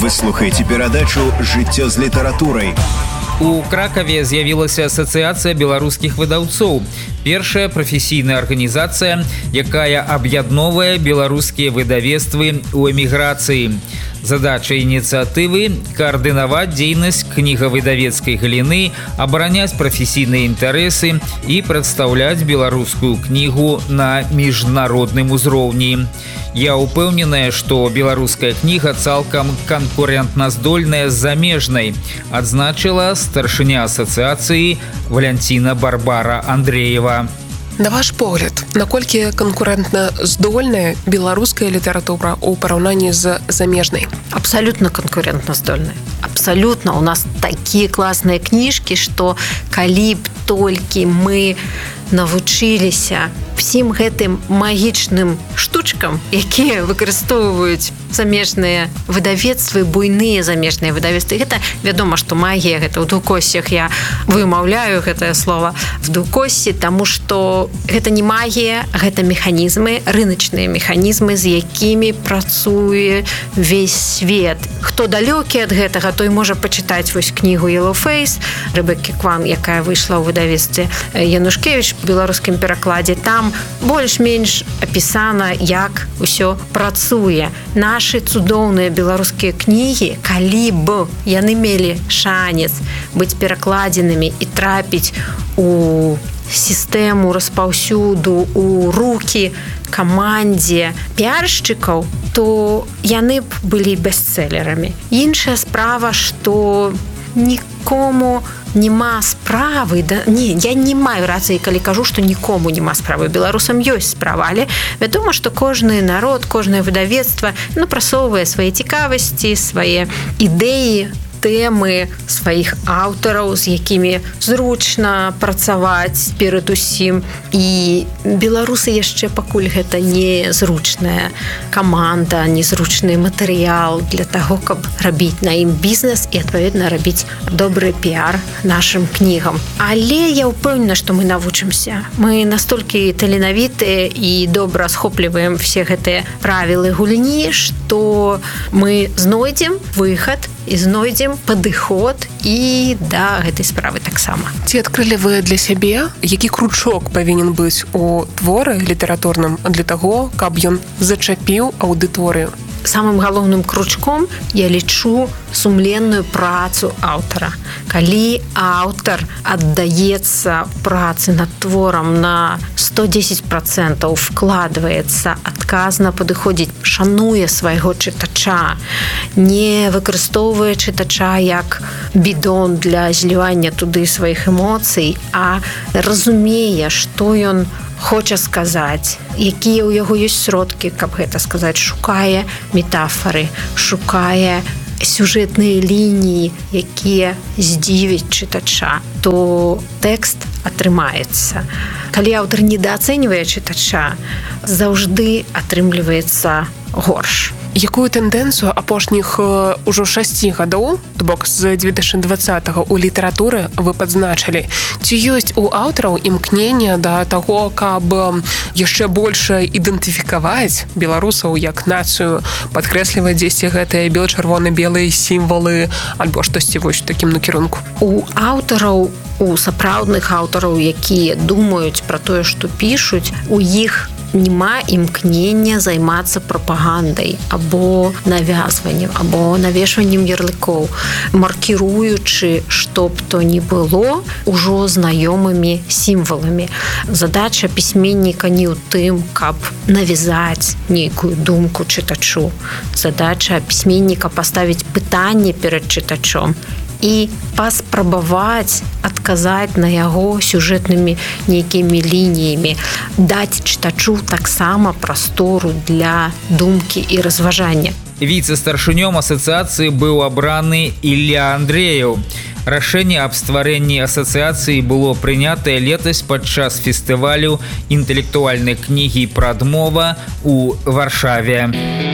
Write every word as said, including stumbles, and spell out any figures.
Вы слухаеце перадачу «Жыццё з літаратурай». У Кракаве з'явілася асацыяцыя беларускіх выдаўцоў. Першая прафесійная арганізацыя, якая аб'ядноўвае беларускія выдавецтвы ў эміграцыі. Задача ініцыятывы – каардынаваць дзейнасць кнігавыдавецкай галіны, абараняць прафесійныя інтарэсы і прадстаўляць беларускую кнігу на міжнародным узроўні. Я ўпэўненая, што беларуская кніга цалкам канкурэнтназдольная з замежнай, адзначыла старшыня асацыяцыі Валянціна Барбара Андреева. На ваш погляд, наколькі канкурэнтна здольная беларуская літаратура ў параўнанні з замежнай? Абсолютно конкурентно здольная. Абсолютно. У нас такие классные книжки, что калі б толькі мы навучыліся всім гэтым магічным штучкам, якія выкарыстоўваюць замежныя выдавецтвы, буйныя замежныя выдавецтвы. Гэта вядома, што магія, гэта ў двукоссях, я вымаўляю гэтае слово в двукоссі, таму што гэта не магія, гэта механізмы, рыначныя механізмы, з якімі працуе весь свет. Хто далёкі ад гэтага, той можа пачытаць вось кнігу Yellow Face Рэбеккі Кван, якая выйшла ў выдавецтве Янушкевіч у беларускім перакладзе. Там больш-менш апісана, як усё працуе. Нашы цудоўныя беларускія кнігі, калі б яны мелі шанец быць перакладзенымі і трапіць у сістэму распаўсюду, у рукі камандзе піаршчыкаў, то яны б былі бестселерамі. Іншая справа, што нікому нема справы, да, не, я не маю рацыі, калі кажу, што нікому нема справы. Беларусам ёсць справа, але вядома, што кожны народ, кожнае выдавецтва напрасоўвае свае цікавасці, свае ідэі, тэмы сваіх аўтараў, з якімі зручна працаваць перад усім. І беларусы яшчэ пакуль гэта незручная каманда, незручны матэрыял для таго, каб рабіць на ім бізнес і, адпаведна, рабіць добры піар нашым кнігам. Але я ўпэўнена, што мы навучымся. Мы настолькі таленавітыя і добра схопліваем все гэтыя правілы гульні, што мы знойдзем выхад і знойдзем падыход і да гэтай справы таксама. Ці адкрылі вы для сябе, які кручок павінен быць у творы літаратурным для таго, каб ён зачапіў аўдыторыю? Самым галоўным кручком я лічу сумленную працу аўтара. Калі аўтар аддаецца працы над творам на сто дзесяць процентаў, вкладваецца, адказна падыходзіць, шануе свайго чытача, не выкарыстоўвае чытача як бідон для злівання туды сваіх эмоцый, а разумее, што ён хоча сказаць, якія ў яго ёсць сродкі, каб гэта сказаць, шукае метафоры, шукае сюжэтныя лініі, якія здзівяць чытача, то тэкст атрымаецца. Калі аўтар недаацэньвае чытача, заўжды атрымліваецца горш. Якую тэндэнцыю апошніх ужо шасці гадоў, то бок з дзве тысячы дваццатага ў літаратуры вы падзначылі? Ці ёсць у аўтараў імкнення да таго, каб яшчэ больш ідэнтыфікаваць беларусаў як нацыю, падкрэсліваць дзесьці гэтыя бел-чырвона-белыя сімвалы альбо штосьці вось такім накірунку? У аўтараў, у сапраўдных аўтараў, якія думаюць пра тое, што пішуць, у іх няма імкнення займацца прапагандай або навязваннем, або навешваннем ярлыкоў, маркіруючы, што б то ні было, ужо знаёмымі сімваламі. Задача пісьменніка не ў тым, каб навязаць нейкую думку чытачу. Задача пісьменніка паставіць пытанне перад чытачом і паспрабаваць адказаць на яго сюжэтнымі нейкімі лініямі, даць чытачу таксама прастору для думкі і разважання. Віцэ-старшынём асацыяцыі быў абраны Ілля Андрееў. Рашэнне аб стварэнні асацыяцыі было прынятае летась падчас фестывалю інтэлектуальнай кнігі «Прадмова» у Варшаве.